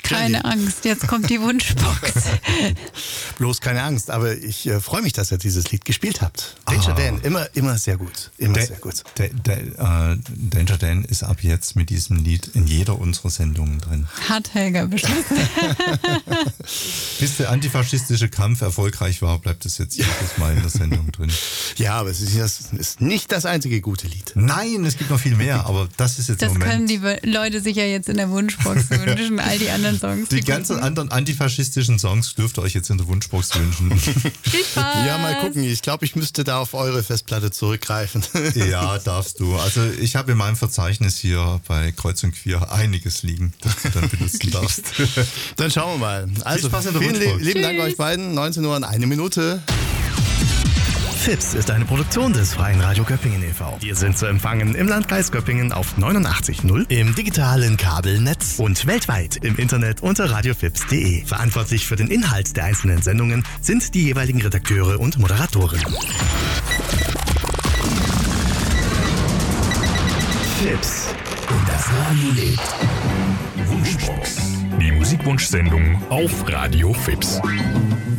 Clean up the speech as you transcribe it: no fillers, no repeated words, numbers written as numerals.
Keine Angst, jetzt kommt die Wunschbox. Bloß keine Angst, aber ich freue mich, dass ihr dieses Lied gespielt habt. Danger Dan, immer sehr gut. Sehr gut. Danger Dan ist ab jetzt mit diesem Lied in jeder unserer Sendungen drin. Hat Helga beschlossen. Bis der antifaschistische Kampf erfolgreich war, bleibt es jetzt jedes Mal in der Sendung drin. Ja, aber es ist nicht das einzige gute Lied. Nein, es gibt noch viel mehr, aber das ist jetzt das im Moment. Können die Leute sich ja jetzt in der Wunschbox wünschen, all die anderen Songs. Die ganzen anderen antifaschistischen Songs dürft ihr euch jetzt in der Wunschbox wünschen. Viel Spaß! Ja, mal gucken. Ich glaube, ich müsste da auf eure Festplatte zurückgreifen. Ja, darfst du. Also ich habe in meinem Verzeichnis hier bei Kreuz und Queer einiges liegen, das du dann benutzen darfst. Dann schauen wir mal. Also vielen lieben Dank euch beiden. 19 Uhr und 1 Minute. FIPS ist eine Produktion des Freien Radio Göppingen e.V. Wir sind zu empfangen im Landkreis Göppingen auf 89.0, im digitalen Kabelnetz und weltweit im Internet unter radiofips.de. Verantwortlich für den Inhalt der einzelnen Sendungen sind die jeweiligen Redakteure und Moderatoren. FIPS. Und das Radio lebt. Wunschbox. Die Musikwunschsendung auf Radio FIPS.